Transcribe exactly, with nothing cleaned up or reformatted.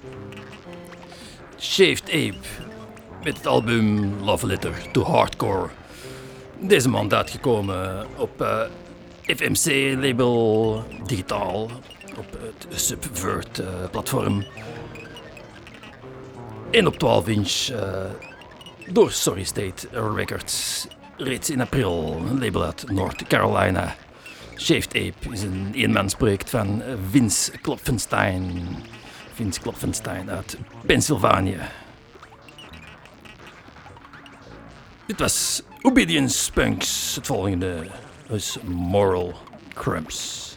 Shaved Ape met het album Love Letter to Hardcore. Deze maand uitgekomen op uh, F M C-label digitaal op het Subvert-platform. Uh, en op twaalf inch uh, door Sorry State Records. Reeds in april, een label uit North Carolina. Shaved Ape is een eenmansproject van Vince Klopfenstein. Vince Klopfenstein uit Pennsylvanië. Dit was Obedience Punks. Het volgende is Moral Crumbs.